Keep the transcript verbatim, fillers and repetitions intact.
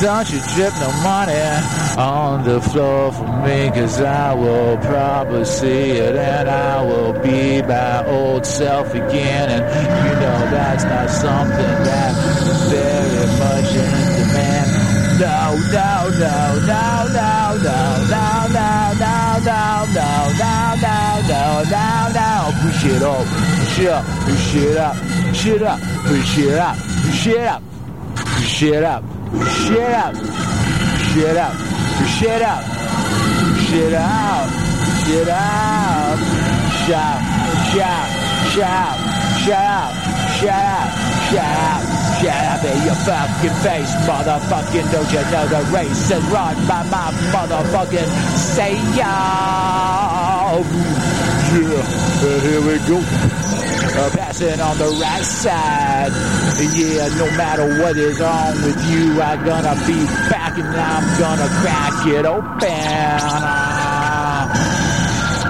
Don't you drip no money on the floor for me, cause I will probably see it and I will be my old self again. And you know that's not something that's very much in demand. No, no, no, no, no, no, no, no, no, no, no, no, no, no, no, no. Push it up, push it up, push it up, push it up, push it up, push it up, push it up, push it up, push it up, push it up, push it out, push it out. Shout, shout, shout, shout, shout, shout, shut up in your fucking face, motherfucking. Don't you know the race is run by my motherfucking say yo. Yeah, and here we go. Uh, passing on the right side. Yeah, no matter what is wrong with you, I'm gonna be back and I'm gonna crack it open. Uh,